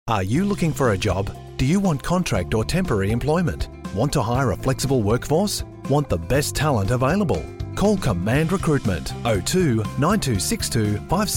Are you looking for a job? Do you want contract or temporary employment? Want to hire a flexible workforce? Want the best talent available? Call Command Recruitment 02 9262 56